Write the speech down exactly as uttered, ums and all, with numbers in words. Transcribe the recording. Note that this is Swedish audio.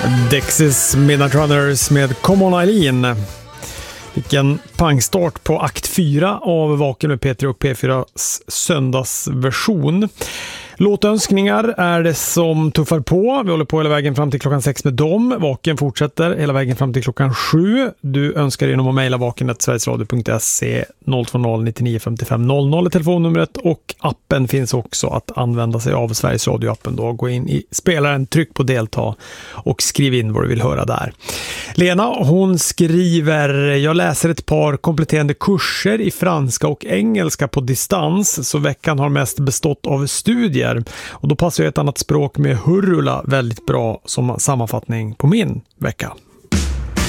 Dexys Midnight Runners med Come On Eileen. Vilken pangstart på akt fyra av Vaken med P tre och P fyras söndagsversion. Låtönskningar är det som tuffar på. Vi håller på hela vägen fram till klockan sex med dem. Vaken fortsätter hela vägen fram till klockan sju. Du önskar genom att mejla vakenet sverigesradio punkt se noll två noll nio nio fem fem noll noll är telefonnumret, och appen finns också att använda sig av, Sveriges Radio-appen då. Gå in i spelaren, tryck på delta och skriv in vad du vill höra där. Lena, hon skriver: jag läser ett par kompletterande kurser i franska och engelska på distans, så veckan har mest bestått av studier. Och då passar ju ett annat språk med hurrula väldigt bra som sammanfattning på min vecka.